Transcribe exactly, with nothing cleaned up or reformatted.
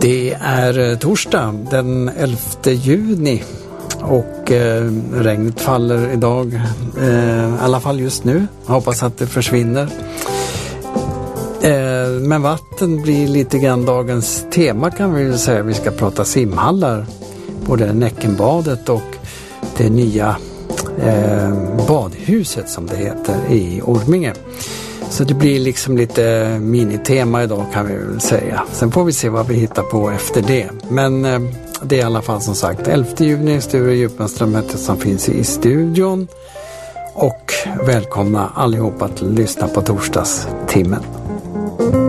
Det är torsdag den elfte juni och eh, regnet faller idag, eh, i alla fall just nu. Jag hoppas att det försvinner. Eh, men vatten blir lite grann dagens tema, kan vi säga. Vi ska prata simhallar, både Näckenbadet och det nya eh, badhuset som det heter i Orminge. Så det blir liksom lite minitema idag, kan vi väl säga. Sen får vi se vad vi hittar på efter det. Men eh, det är i alla fall som sagt elfte juni, Sture Djupmanström som finns i studion. Och välkomna allihopa att lyssna på torsdagstimmen.